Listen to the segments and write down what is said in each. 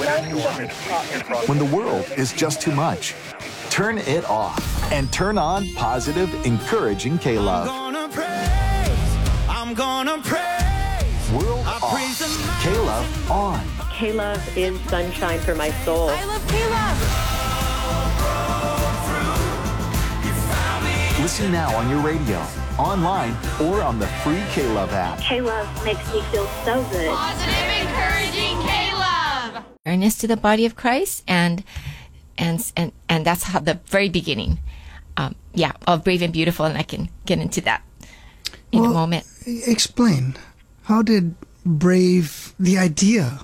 When the world is just too much, turn it off and turn on positive, encouraging K-Love. I'm gonna praise. World off, K-Love on. K-Love is sunshine for my soul. I love K-Love. Listen now on your radio, online, or on the free K-Love app. K-Love makes me feel so good. Positive, encouraging K-Love. Awareness to the body of Christ, and that's how the very beginning, of Brave and Beautiful, and I can get into that in a moment. Explain, how did the idea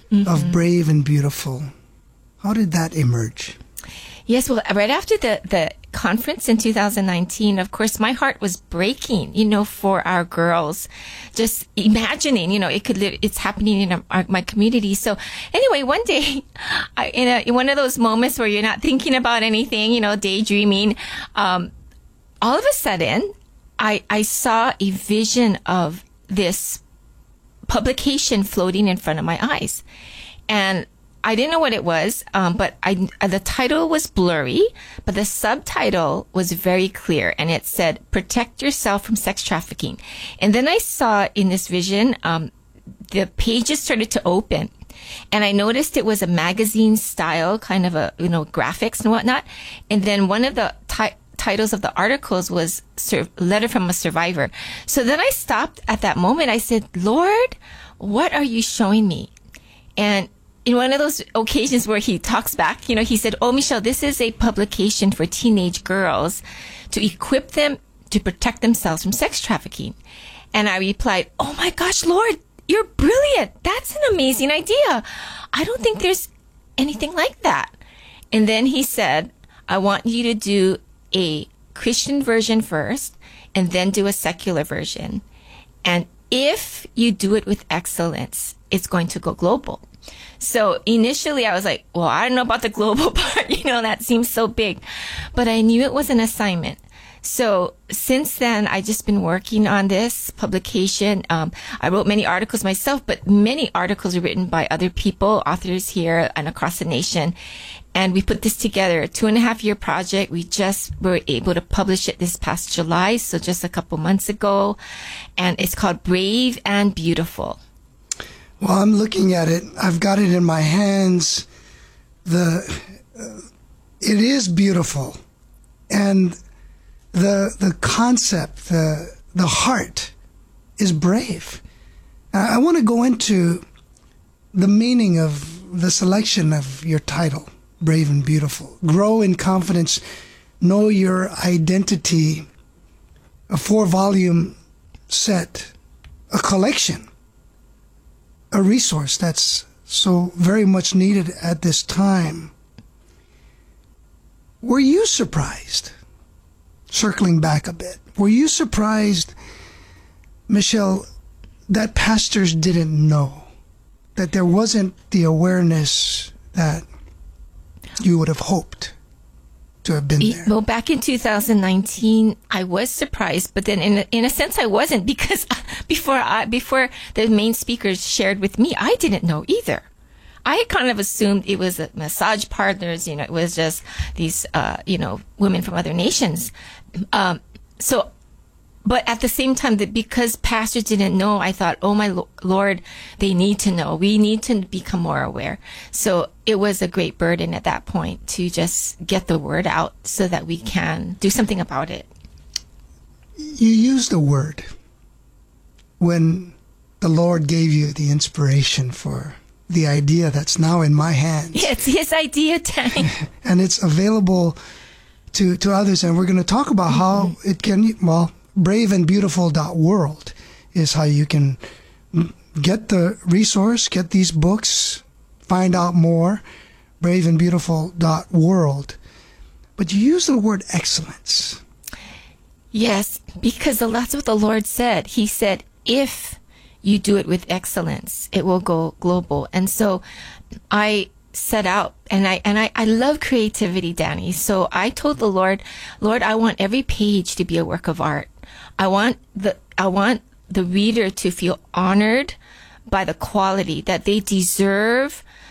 of Brave and Beautiful, how did that emerge? Yes, well, right after the conference in 2019, of course, my heart was breaking, for our girls. Just imagining, it's happening in my community. So anyway, one day, in one of those moments where you're not thinking about anything, daydreaming, all of a sudden, I saw a vision of this publication floating in front of my eyes. And I didn't know what it was, but the title was blurry, but the subtitle was very clear, and it said, "Protect yourself from sex trafficking." And then I saw in this vision, the pages started to open, and I noticed it was a magazine style, kind of graphics and whatnot. And then one of the titles of the articles was "Letter from a Survivor." So then I stopped at that moment. I said, "Lord, what are you showing me?" And in one of those occasions where he talks back, he said, "Oh, Michelle, this is a publication for teenage girls to equip them to protect themselves from sex trafficking." And I replied, "Oh my gosh, Lord, you're brilliant. That's an amazing idea. I don't think there's anything like that." And then he said, "I want you to do a Christian version first and then do a secular version. And if you do it with excellence, it's going to go global." So initially I was like, well, I don't know about the global part, that seems so big, but I knew it was an assignment. So since then, I've just been working on this publication. I wrote many articles myself, but many articles are written by other people, authors here and across the nation. And we put this together, a 2.5-year project. We just were able to publish it this past July, so just a couple months ago. And it's called Brave and Beautiful. Well, I'm looking at it. I've got it in my hands. It is beautiful, and the concept, the heart, is brave. I want to go into the meaning of the selection of your title, Brave and Beautiful. Grow in confidence, know your identity. A 4-volume set, a collection. A resource that's so very much needed at this time. Were you surprised, circling back a bit, were you surprised, Michelle, that pastors didn't know, that there wasn't the awareness that you would have hoped to have been there? Well, back in 2019, I was surprised, but then in a sense I wasn't, because before the main speakers shared with me, I didn't know either. I kind of assumed it was massage partners, it was just these, women from other nations. But at the same time, that because pastors didn't know, I thought, oh my Lord, they need to know. We need to become more aware. So it was a great burden at that point to just get the word out so that we can do something about it. You used a word when the Lord gave you the inspiration for the idea that's now in my hands. It's his idea time. And it's available to others. And we're going to talk about how it can, braveandbeautiful.world is how you can get the resource, get these books, find out more, braveandbeautiful.world. But you use the word excellence. Yes, because that's what the Lord said. He said, if you do it with excellence, it will go global. And so I set out, and I love creativity, Danny. So I told the Lord, I want every page to be a work of art. I want the reader to feel honored by the quality, that they deserve